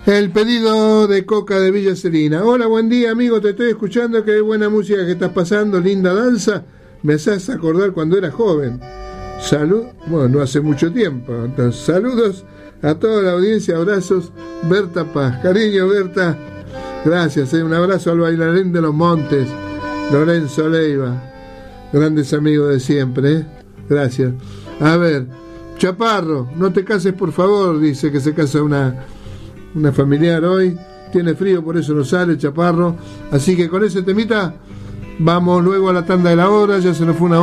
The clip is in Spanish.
El pedido de Coca de Villa Serena. Hola, buen día, amigo, te estoy escuchando, qué buena música que estás pasando, linda danza, me haces acordar cuando era joven. Bueno, no hace mucho tiempo. Entonces, saludos a toda la audiencia, abrazos, Berta Paz. Cariño, Berta, gracias, un abrazo al bailarín de los Montes, Lorenzo Leiva, grandes amigos de siempre, gracias. A ver, Chaparro, no te cases por favor, dice que se casa una familiar hoy, tiene frío, por eso no sale, Chaparro. Así que con ese temita vamos luego a la tanda de la hora, ya se nos fue una hora.